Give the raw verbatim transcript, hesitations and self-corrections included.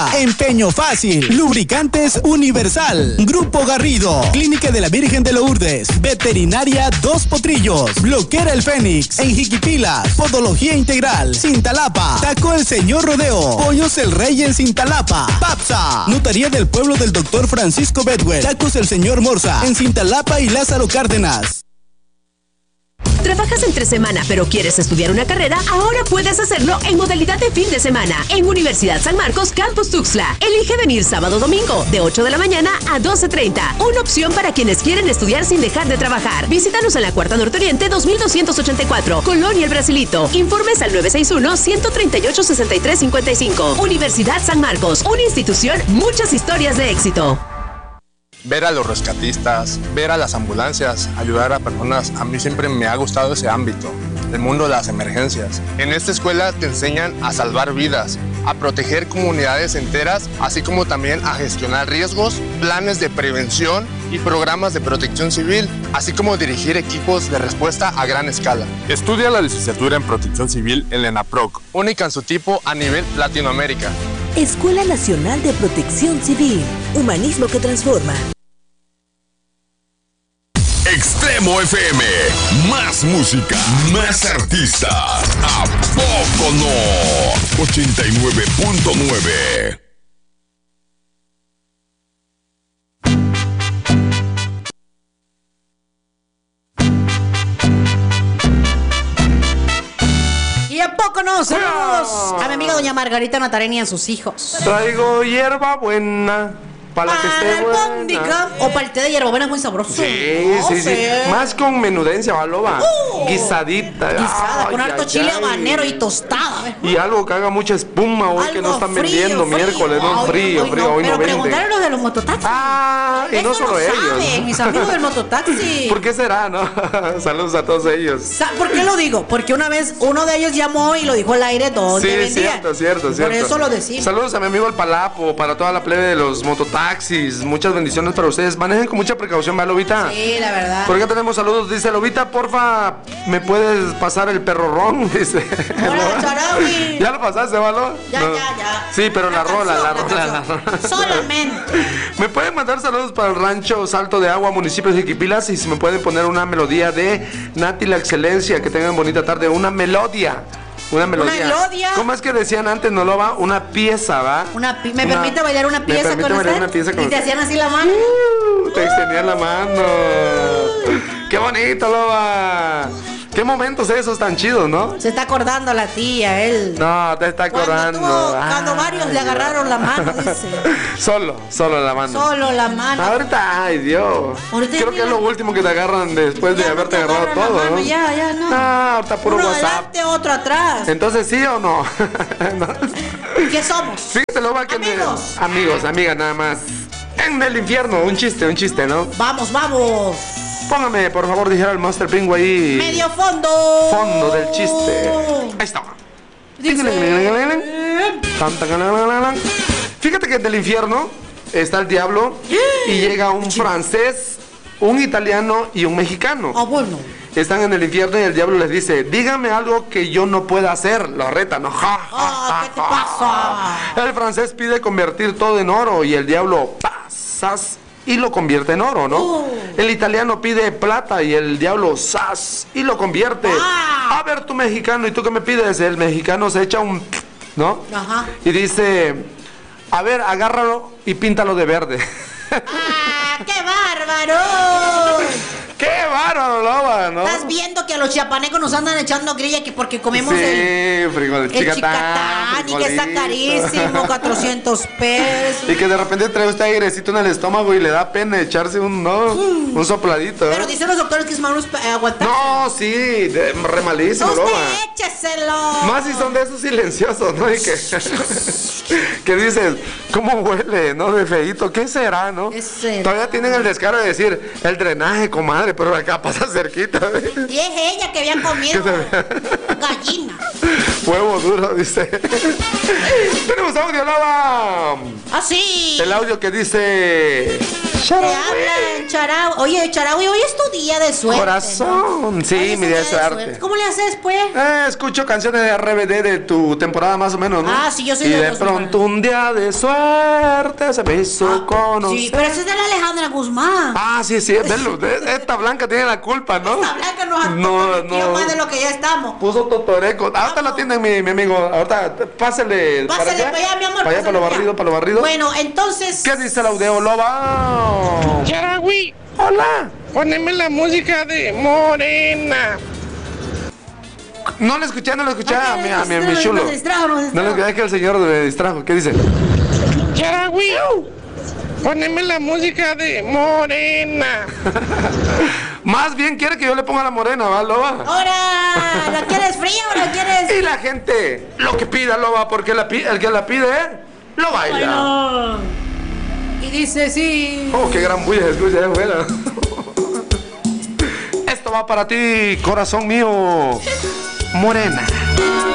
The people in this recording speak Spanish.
Empeño Fácil, Lubricantes Universal, Grupo Garrido, Clínica de la Virgen de Lourdes, Veterinaria Dos Potrillos, Bloquera el Fénix, en Jiquipilas, Podología Integral, Cintalapa, Taco el Señor Rodeo, Pollos el Rey en Cintalapa, Papsa, Notaría del Pueblo del Doctor Francisco Bedwell, Tacos el Señor Morza, en Cintalapa y Lázaro Cárdenas. ¿Trabajas entre semana pero quieres estudiar una carrera? Ahora puedes hacerlo en modalidad de fin de semana en Universidad San Marcos Campus Tuxtla. Elige venir sábado o domingo de ocho de la mañana a doce treinta. Una opción para quienes quieren estudiar sin dejar de trabajar. Visítanos en la Cuarta Norte Oriente dos mil doscientos ochenta y cuatro, Colonia El Brasilito. Informes al nueve seis uno, uno tres ocho, seis tres cinco cinco. Universidad San Marcos, una institución, muchas historias de éxito. Ver a los rescatistas, ver a las ambulancias, ayudar a personas, a mí siempre me ha gustado ese ámbito, el mundo de las emergencias. En esta escuela te enseñan a salvar vidas, a proteger comunidades enteras, así como también a gestionar riesgos, planes de prevención y programas de protección civil, así como dirigir equipos de respuesta a gran escala. Estudia la licenciatura en Protección Civil en la ENAPROC, única en su tipo a nivel Latinoamérica. Escuela Nacional de Protección Civil, humanismo que transforma. Extremo F M, más música, más artistas. ¿A poco no? ochenta y nueve punto nueve. ¿Y a poco no? Saludos a mi amiga doña Margarita Natareni y a sus hijos. Traigo hierba buena para que esté buena. O para el té de hierbabuena es muy sabroso. Sí, no sí, sé. sí. Más con menudencia, ¿valoba? Uh, Guisadita. Guisada, ay, con harto ay, chile ay. habanero y tostada. ¿ves? Y algo que haga mucha espuma hoy Algo que no están frío, vendiendo frío. miércoles, no Ay, frío, hoy frío, no, hoy no pero venden. preguntaron los de los mototaxis. Ah, y Eso no solo no ellos. saben, mis amigos del mototaxi. ¿Por qué será, no? Saludos a todos ellos. Sa- ¿Por qué lo digo? Porque una vez uno de ellos llamó y lo dijo al aire donde Sí, vendía. cierto, cierto, Por cierto. eso lo decimos. Saludos a mi amigo el Palapo, para toda la plebe de los mototaxis. Muchas bendiciones para ustedes. Manejen con mucha precaución, ¿va, Lobita? Sí, la verdad. Por acá tenemos saludos. Dice Lobita, porfa, ¿me puedes pasar el perro ron? Dice. Hola, Charawi. ¿Ya lo pasaste, Valo? Ya, No. ya, ya. Sí, pero la, La rola, la canción, rola, la la canción. rola. Solamente. ¿Me pueden mandar saludos para el rancho Salto de Agua, municipio de Jiquipilas? Y si me pueden poner una melodía de Nati la Excelencia. Que tengan bonita tarde. Una melodía. Una melodía. melodía. ¿Cómo es que decían antes, no lo va? Una pieza, ¿va? Una pi- ¿Me Una- permite bailar una me pieza permite con bailar usted? una pieza con Y te usted. hacían así la mano. Uh, te extendían la mano. ¡Qué bonito, Loba! ¿Qué momentos esos tan chidos, no? Se está acordando la tía, él. No, te está Cuando, acordando. tuvo- cuando Ay, varios le agarraron la mano, dice. Solo, solo la mano. Solo la mano. Ahorita, ay Dios. Ahorita Creo ya que es lo mira. último que te agarran después de Ya no haberte te agarrado agarran la todo, mano, ¿no? Ya, ya, no. No, ahorita puro Uno WhatsApp. adelante, otro atrás. Entonces, ¿sí o no? ¿No? ¿Qué somos? Fíjate, Loba, que Amigos. amigos, amigas, nada más. En el infierno, un chiste, un chiste, ¿no? Vamos, vamos. Póngame, por favor, dijera el Monster Pingo ahí. Medio fondo. Fondo del chiste. Ahí está. Fíjate que en el infierno está el diablo y llega un francés, un italiano y un mexicano. Ah, bueno. Están en el infierno y el diablo les dice, dígame algo que yo no pueda hacer. Lo retan, ¿no? Ja, ja, Ah, ¿qué te ja, pasa? ja. El francés pide convertir todo en oro y el diablo pasas y lo convierte en oro, ¿no? Uh. El italiano pide plata y el diablo sas y lo convierte. Ah. A ver, tú mexicano, ¿y tú qué me pides? El mexicano se echa un, ¿no? Ajá. Y dice, a ver, agárralo y píntalo de verde. ¡Ah, qué bárbaro! ¡Qué bárbaro, Loba, ¿no? Estás viendo que a los chiapanecos nos andan echando grilla que porque comemos Sí, el, frijol, el chicatán, chicatán y que está frijolito. carísimo, cuatrocientos pesos. Y que de repente trae usted airecito en el estómago y le da pena echarse un, ¿no? Un sopladito, ¿eh? Pero dicen los doctores que es malo eh, aguantar. No, sí, de, re malísimo, Usted Loba. écheselo. Más si son de esos silenciosos, ¿no? Y que, que dices, ¿cómo huele, no? De feíto, ¿qué será, no? ¿Qué será? Todavía tienen el descaro de decir, el drenaje, comadre, pero acá pasa cerquita, ¿eh? Y es ella que había comido Que se- gallina. Huevo duro, dice. Tenemos audio, Loba. Ah, sí. El audio que dice, Te hablan, Charaui. Oye, Charaui, hoy es tu día de suerte. Corazón, ¿no? sí, Hoy es mi tu día de suerte. suerte. ¿Cómo le haces, pues? Eh, escucho canciones de R B D de tu temporada más o menos, ¿no? Ah, sí, yo soy Y de de los pronto Guzmán. un día de suerte se me hizo Ah, conocer. sí, pero ese es de la Alejandra Guzmán. Ah, sí, sí, velo, de- esta Blanca tiene la culpa, ¿no? Esta Blanca nos ha No, no, no. más de lo que ya estamos. Puso Totoreco. Ahorita la tienen, mi, mi amigo. Ahorita, pásale. Pásale allá. para allá, mi amor. Para allá, pásale para lo para allá. barrido, para lo barrido. Bueno, entonces. ¿Qué dice el audio, Loba? Charaui, Hola. poneme la música de Morena. No le escuché, no le escuché a mi, a mi, a mi Nos chulo. distrajo, nos No distrajo. le escuché, es que el señor me distrajo. ¿Qué dice? Charaui, poneme la música de Morena. Más bien quiere que yo le ponga la morena, ¿va, Loba? Ahora, ¿la quieres fría o la quieres? Y la gente, lo que pida, Loba, porque la pi- el que la pide, lo baila. Bueno. Y dice sí. Oh, qué gran bulla se escucha allá afuera. Esto va para ti, corazón mío. Morena.